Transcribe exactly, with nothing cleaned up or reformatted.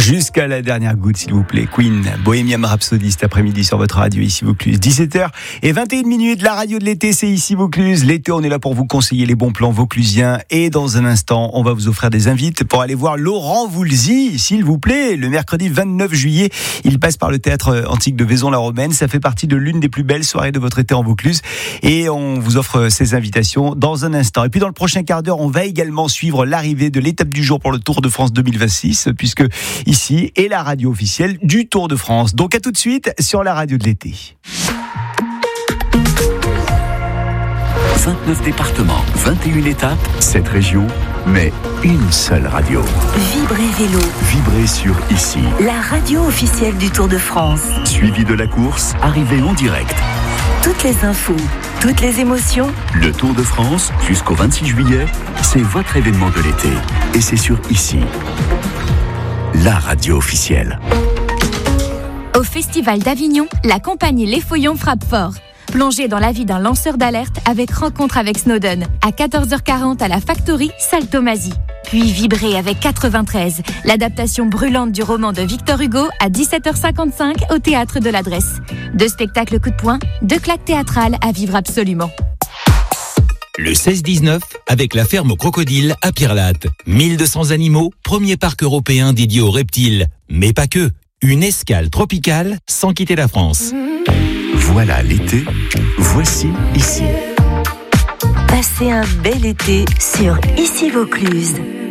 Jusqu'à la dernière goutte, s'il vous plaît. Queen, Bohemian Rhapsody cet après-midi sur votre radio, ici Vaucluse. dix-sept heures et vingt et une minutes, la radio de l'été, c'est ici Vaucluse. L'été, on est là pour vous conseiller les bons plans vauclusiens. Et dans un instant, on va vous offrir des invites pour aller voir Laurent Voulzy, s'il vous plaît. Le mercredi vingt-neuf juillet, il passe par le théâtre antique de Vaison-la-Romaine. Ça fait partie de l'une des plus belles soirées de votre été en Vaucluse. Et on vous offre ces invitations dans un instant. Et puis dans le prochain quart d'heure, on va également suivre l'arrivée de l'étape du jour pour le Tour de France deux mille vingt-six, puisque ici est la radio officielle du Tour de France. Donc à tout de suite sur la radio de l'été. vingt-neuf départements, vingt et une étapes, sept régions, mais une seule radio. Vibrez Vélo. Vibrez sur Ici. La radio officielle du Tour de France. Suivi de la course, arrivée en direct. Toutes les infos, toutes les émotions. Le Tour de France, jusqu'au vingt-six juillet, c'est votre événement de l'été. Et c'est sur Ici. La radio officielle. Au Festival d'Avignon, la compagnie Les Feuillons frappe fort. Plongez dans la vie d'un lanceur d'alerte avec Rencontre avec Snowden, à quatorze heures quarante à la Factory, salle Thomasy. Puis vibrez avec quatre-vingt-treize, l'adaptation brûlante du roman de Victor Hugo à dix-sept heures cinquante-cinq au Théâtre de l'Adresse. Deux spectacles coup de poing, deux claques théâtrales à vivre absolument. Le seize dix-neuf, avec la ferme aux crocodiles à Pierrelatte. mille deux cents animaux, premier parc européen dédié aux reptiles. Mais pas que. Une escale tropicale sans quitter la France. Voilà l'été, voici Ici. Passez un bel été sur Ici Vaucluse.